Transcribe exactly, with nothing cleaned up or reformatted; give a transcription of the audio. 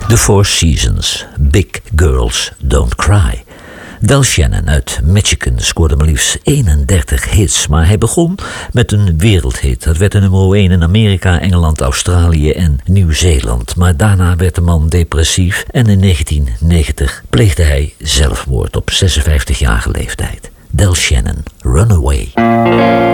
The Four Seasons, Big Girls Don't Cry. Del Shannon uit Michigan scoorde maar liefst eenendertig hits, maar hij begon met een wereldhit. Dat werd een nummer één in Amerika, Engeland, Australië en Nieuw-Zeeland. Maar daarna werd de man depressief en in negentien negentig pleegde hij zelfmoord op zesenvijftigjarige leeftijd. Del Shannon, Runaway.